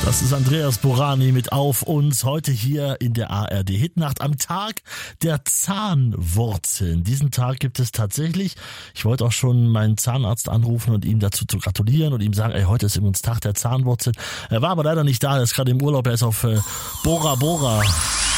Das ist Andreas Borani mit Auf uns, heute hier in der ARD Hitnacht am Tag der Zahnwurzeln. Diesen Tag gibt es tatsächlich. Ich wollte auch schon meinen Zahnarzt anrufen und ihm dazu zu gratulieren und ihm sagen, heute ist übrigens Tag der Zahnwurzeln. Er war aber leider nicht da, er ist gerade im Urlaub, er ist auf Bora Bora.